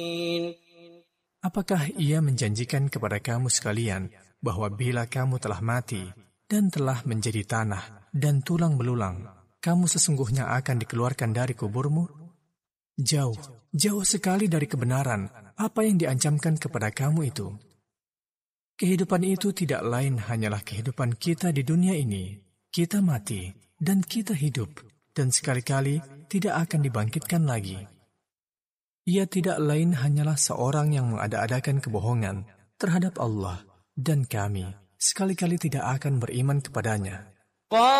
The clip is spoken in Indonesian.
Apakah ia menjanjikan kepada kamu sekalian bahwa bila kamu telah mati dan telah menjadi tanah dan tulang belulang, kamu sesungguhnya akan dikeluarkan dari kuburmu? Jauh, jauh sekali dari kebenaran apa yang diancamkan kepada kamu itu. Kehidupan itu tidak lain hanyalah kehidupan kita di dunia ini. Kita mati dan kita hidup, dan sekali-kali tidak akan dibangkitkan lagi. Ia tidak lain hanyalah seorang yang mengada-adakan kebohongan terhadap Allah, dan kami sekali-kali tidak akan beriman kepadanya.